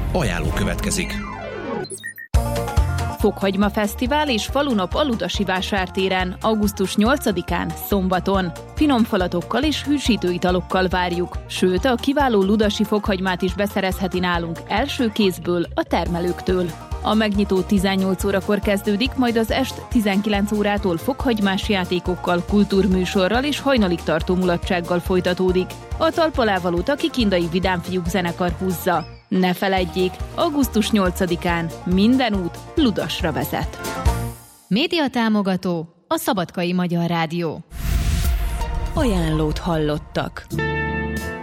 Ajánló következik. Fokhagyma Fesztivál és falunap a Ludasi vásártéren, augusztus 8-án, szombaton. Finom falatokkal és hűsítő italokkal várjuk, sőt a kiváló ludasi fokhagymát is beszerezheti nálunk első kézből a termelőktől. A megnyitó 18 órakor kezdődik, majd az est 19 órától fokhagymás játékokkal, kultúrműsorral és hajnalig tartó mulatsággal folytatódik. A talpalávalót a Kikindai Vidámfiúk zenekar húzza. Ne feledjék, augusztus 8-án minden út Ludasra vezet. Média támogató a Szabadkai Magyar Rádió. Ajánlót hallottak.